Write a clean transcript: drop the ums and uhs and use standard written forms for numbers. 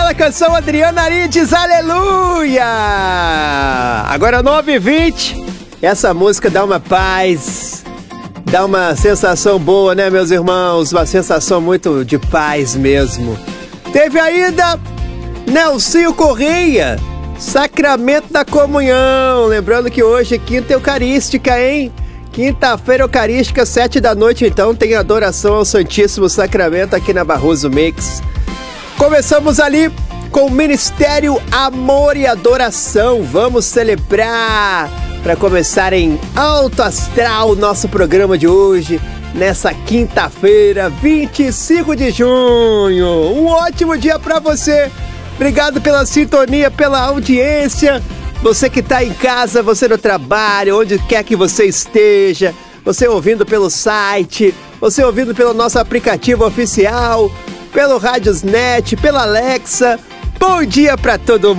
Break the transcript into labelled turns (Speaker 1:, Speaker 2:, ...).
Speaker 1: bela canção, Adriana Arides, aleluia! Agora 9h20, essa música dá uma paz, dá uma sensação boa, né, meus irmãos? Uma sensação muito de paz mesmo. Teve ainda Nelsinho Correia, Sacramento da Comunhão. Lembrando que hoje é quinta eucarística, hein? Quinta-feira eucarística, 7 da noite, então tem adoração ao Santíssimo Sacramento aqui na Barroso Mix. Começamos ali com o Ministério Amor e Adoração. Vamos celebrar para começar em alto astral o nosso programa de hoje, nessa quinta-feira, 25 de junho. Um ótimo dia para você. Obrigado pela sintonia, pela audiência. Você que está em casa, você no trabalho, onde quer que você esteja, você ouvindo pelo site, você ouvindo pelo nosso aplicativo oficial, pelo Radiosnet, pela Alexa. Bom dia para todo mundo.